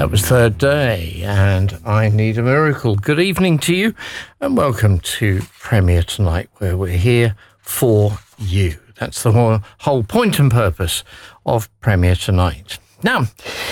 That was Third Day, and I Need a Miracle. Good evening to you, and welcome to Premier Tonight, where we're here for you. That's the whole point and purpose of Premier Tonight. Now,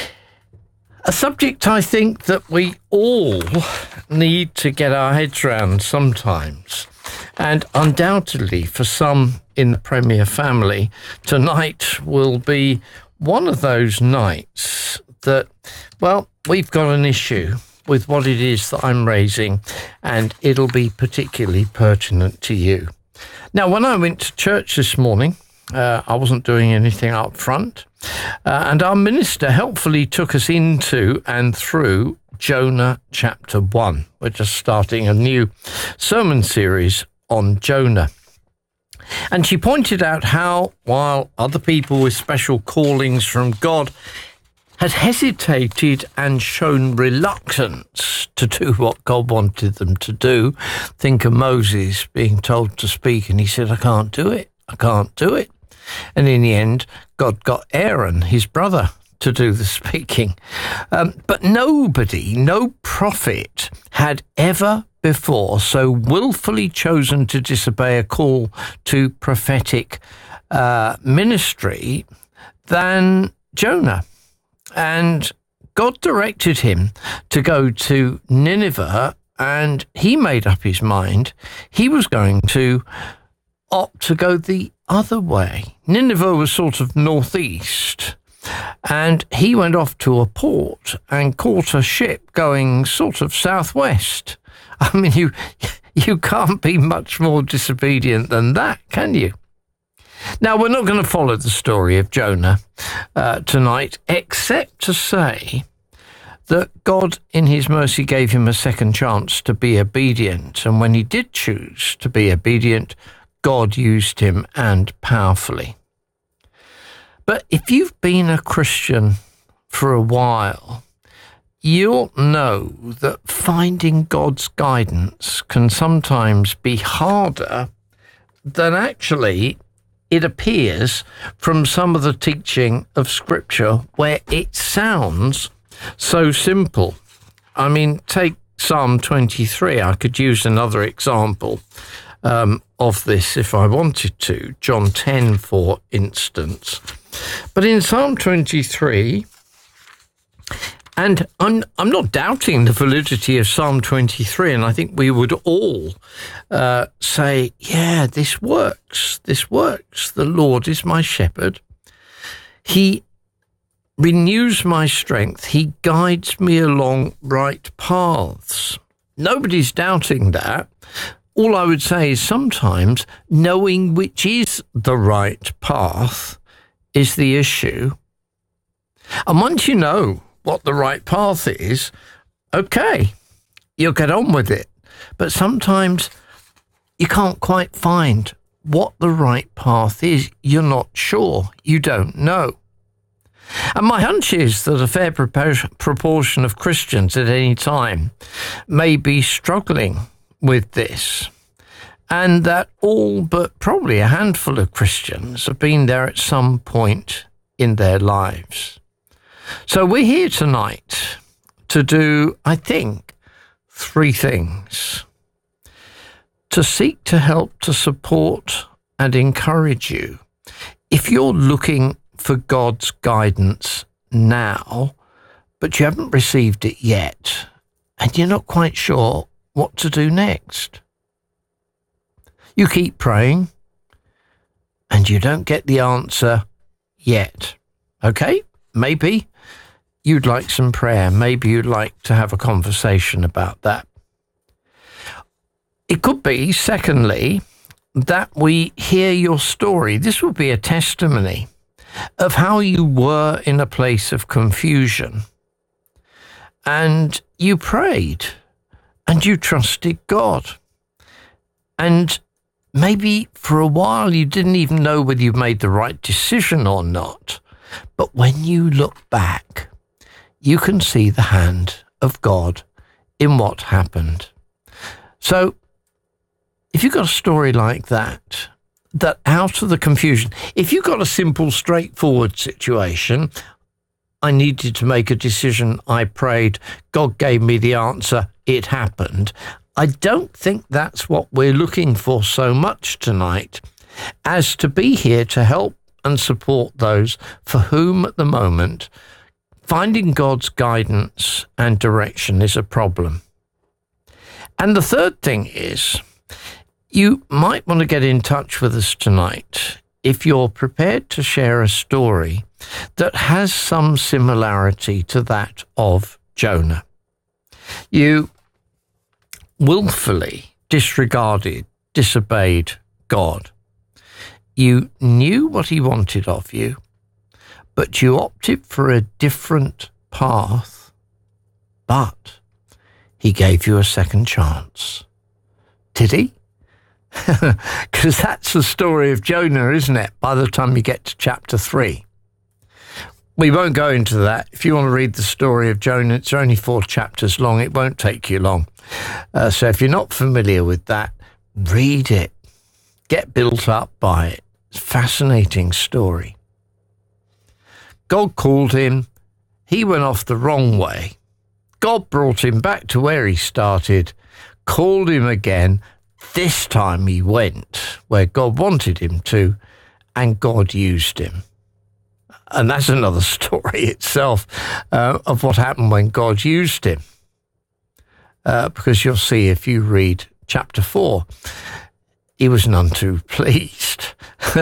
a subject I think that we all need to get our heads around sometimes, and undoubtedly for some in the Premier family, tonight will be one of those nights that, well, we've got an issue with what it is that I'm raising, and it'll be particularly pertinent to you. Now, when I went to church this morning, I wasn't doing anything up front, and our minister helpfully took us into and through Jonah chapter 1. We're just starting a new sermon series on Jonah. And she pointed out how, while other people with special callings from God had hesitated and shown reluctance to do what God wanted them to do. Think of Moses being told to speak, and he said, I can't do it. And in the end, God got Aaron, his brother, to do the speaking. But nobody, no prophet, had ever before so willfully chosen to disobey a call to prophetic ministry than Jonah. And God directed him to go to Nineveh, and he made up his mind he was going to opt to go the other way. Nineveh was sort of northeast, and he went off to a port and caught a ship going sort of southwest. I mean, you can't be much more disobedient than that, can you? Now, we're not going to follow the story of Jonah tonight, except to say that God, in his mercy, gave him a second chance to be obedient. And when he did choose to be obedient, God used him, and powerfully. But if you've been a Christian for a while, you'll know that finding God's guidance can sometimes be harder than actually it appears from some of the teaching of Scripture, where it sounds so simple. I mean, take Psalm 23. I could use another example of this if I wanted to. John 10, for instance. But in Psalm 23, and I'm not doubting the validity of Psalm 23, and I think we would all say, yeah, this works. The Lord is my shepherd. He renews my strength. He guides me along right paths. Nobody's doubting that. All I would say is sometimes knowing which is the right path is the issue. And once you know what the right path is, okay, you'll get on with it. But sometimes you can't quite find what the right path is. You're not sure. You don't know. And my hunch is that a fair proportion of Christians at any time may be struggling with this, and that all but probably a handful of Christians have been there at some point in their lives. So we're here tonight to do, I think, three things. To seek to help, to support and encourage you. If you're looking for God's guidance now, but you haven't received it yet, and you're not quite sure what to do next. You keep praying, and you don't get the answer yet. Okay? Maybe you'd like some prayer. Maybe you'd like to have a conversation about that. It could be, secondly, that we hear your story. This will be a testimony of how you were in a place of confusion, and you prayed, and you trusted God. And maybe for a while you didn't even know whether you made the right decision or not. But when you look back, you can see the hand of God in what happened. So if you've got a story like that, that out of the confusion, if you've got a simple, straightforward situation, I needed to make a decision. I prayed. God gave me the answer. It happened. I don't think that's what we're looking for so much tonight, as to be here to help and support those for whom at the moment finding God's guidance and direction is a problem. And the third thing is, you might want to get in touch with us tonight if you're prepared to share a story that has some similarity to that of Jonah. You willfully disregarded, disobeyed God. You knew what he wanted of you, but you opted for a different path. But he gave you a second chance. Did he? Because that's the story of Jonah, isn't it? By the time you get to chapter 3. We won't go into that. If you want to read the story of Jonah, it's only 4 chapters long. It won't take you long. So if you're not familiar with that, read it. Get built up by it. It's a fascinating story. God called him. He went off the wrong way. God brought him back to where he started, called him again. This time he went where God wanted him to, and God used him. And that's another story itself of what happened when God used him. Because you'll see if you read chapter 4, he was none too pleased.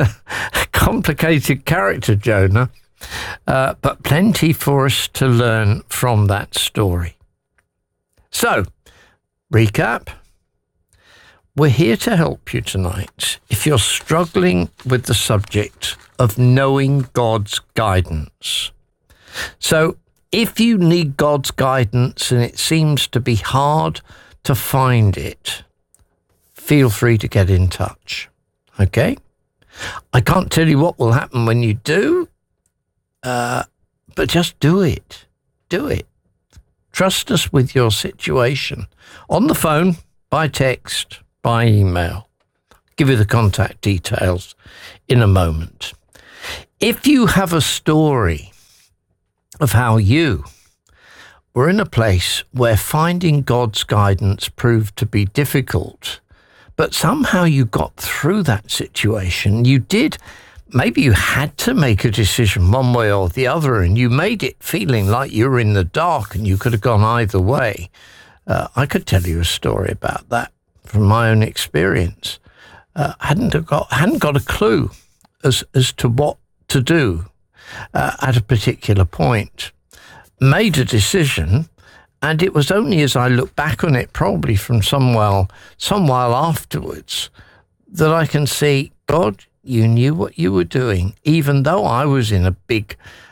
Complicated character, Jonah, but plenty for us to learn from that story. So, recap. We're here to help you tonight if you're struggling with the subject of knowing God's guidance. So if you need God's guidance and it seems to be hard to find it, feel free to get in touch. Okay? I can't tell you what will happen when you do, but just do it. Do it. Trust us with your situation. On the phone, by text, by email. Give you the contact details in a moment. If you have a story of how you were in a place where finding God's guidance proved to be difficult, but somehow you got through that situation, maybe you had to make a decision one way or the other, and you made it feeling like you were in the dark and you could have gone either way. I could tell you a story about that from my own experience. Hadn't got a clue as to what to do at a particular point. Made a decision, and it was only as I look back on it, probably from some while afterwards, that I can see, God, you knew what you were doing, even though I was in a big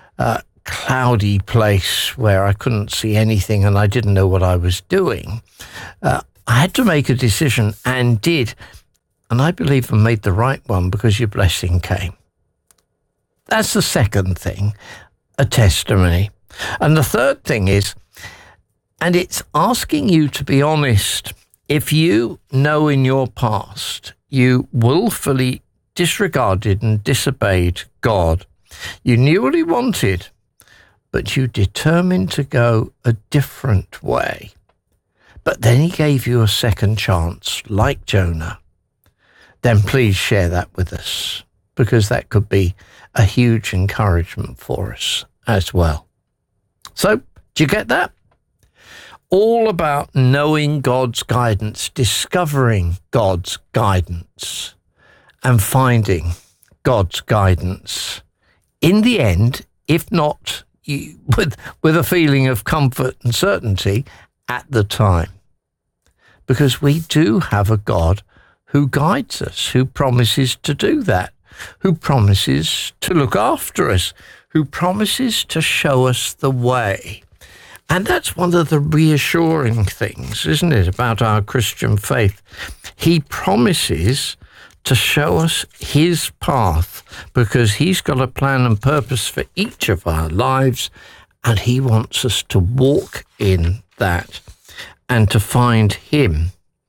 cloudy place where I couldn't see anything and I didn't know what I was doing. I had to make a decision and did, and I believe I made the right one because your blessing came. That's the second thing, a testimony. And the third thing is, and it's asking you to be honest, if you know in your past you willfully disregarded and disobeyed God, you knew what he wanted, but you determined to go a different way. But then he gave you a second chance, like Jonah. Then please share that with us, because that could be a huge encouragement for us as well. So, do you get that? All about knowing God's guidance, discovering God's guidance, and finding God's guidance. In the end, if not with a feeling of comfort and certainty at the time. Because we do have a God who guides us, who promises to do that, who promises to look after us, who promises to show us the way. And that's one of the reassuring things, isn't it, about our Christian faith? He promises to show us his path because he's got a plan and purpose for each of our lives, and he wants us to walk in that and to find him.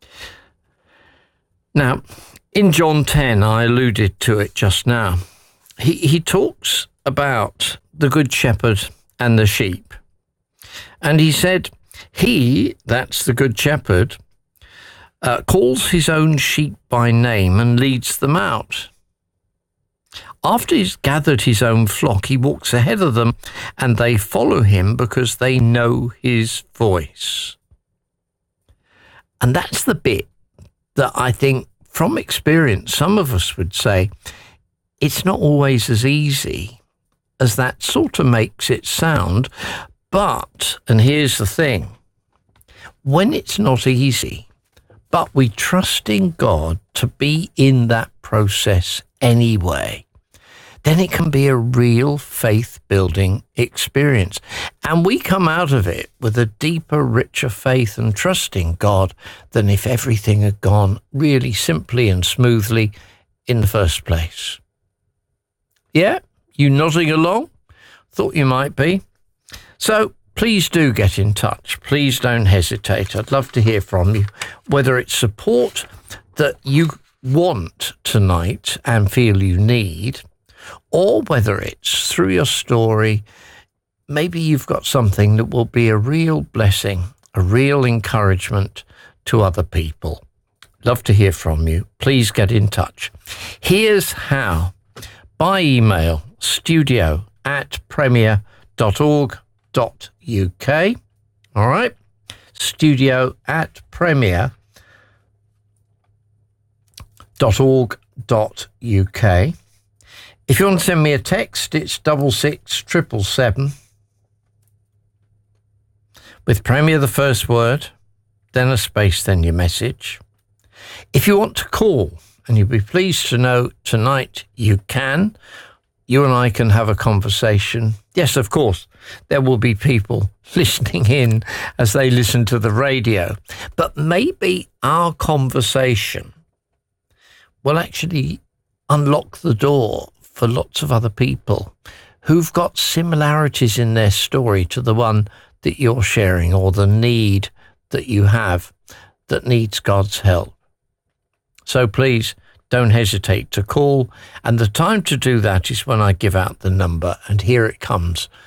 Now, in John 10, I alluded to it just now, he talks about the Good Shepherd and the sheep. And he said, he, that's the good shepherd, calls his own sheep by name and leads them out. After he's gathered his own flock, he walks ahead of them, and they follow him because they know his voice. And that's the bit that I think, from experience, some of us would say, it's not always as easy as that sort of makes it sound. But, and here's the thing, when it's not easy, but we trust in God to be in that process anyway, then it can be a real faith-building experience. And we come out of it with a deeper, richer faith and trust in God than if everything had gone really simply and smoothly in the first place. Yeah? You nodding along? Thought you might be. So please do get in touch. Please don't hesitate. I'd love to hear from you, whether it's support that you want tonight and feel you need, or whether it's through your story, maybe you've got something that will be a real blessing, a real encouragement to other people. Love to hear from you. Please get in touch. Here's how. By email, studio@premier.org.uk. All right? studio@premier.org.uk. If you want to send me a text, it's 66777 with Premier the first word, then a space, then your message. If you want to call, and you'll be pleased to know tonight you can, you and I can have a conversation. Yes, of course, there will be people listening in as they listen to the radio, but maybe our conversation will actually unlock the door for lots of other people who've got similarities in their story to the one that you're sharing, or the need that you have that needs God's help. So please don't hesitate to call. And the time to do that is when I give out the number, and here it comes